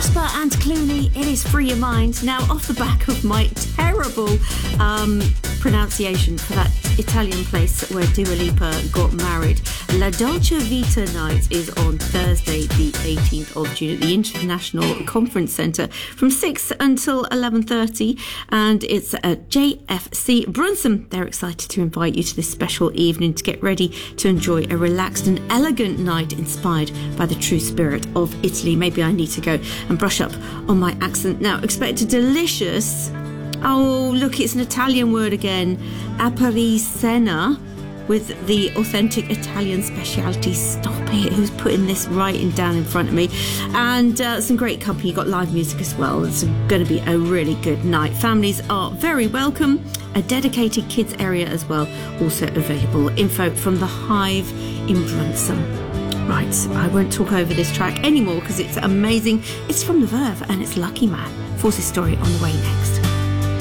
Jasper and Clooney, it is Free Your Mind. Now, off the back of my terrible pronunciation for that Italian place where Dua Lipa got married, La Dolce Vita night is on Thursday, the 18th of June at the International Conference Centre from 6 until 11:30, and it's at JFC Brunson. They're excited to invite you to this special evening to get ready to enjoy a relaxed and elegant night inspired by the true spirit of Italy. Maybe I need to go and brush up on my accent. Now, expect a delicious, oh look, it's an Italian word again, Apparisena, with the authentic Italian speciality. Stop it, who's putting this writing down in front of me? And some great company. You've got live music as well. It's going to be a really good night. Families are very welcome. A dedicated kids area as well also available. Info from the Hive in Brunson. Right, I won't talk over this track anymore because it's amazing. It's from The Verve and it's Lucky Man. Forces Story on the way next.